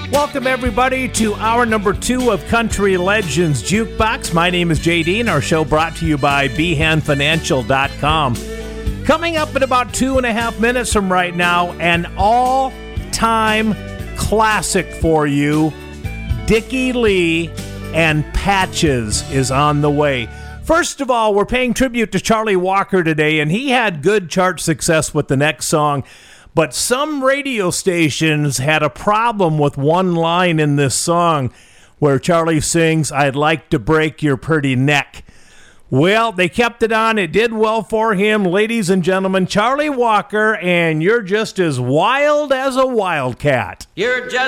Welcome, everybody, to hour number 2 of Country Legends Jukebox. My name is JD, and our show brought to you by BehanFinancial.com. Coming up in about 2.5 minutes from right now, an all-time classic for you, Dickie Lee and Patches is on the way. First of all, we're paying tribute to Charlie Walker today, and he had good chart success with the next song. But some radio stations had a problem with one line in this song where Charlie sings, "I'd like to break your pretty neck." Well, they kept it on. It did well for him. Ladies and gentlemen, Charlie Walker, and You're Just as Wild as a Wildcat. You're just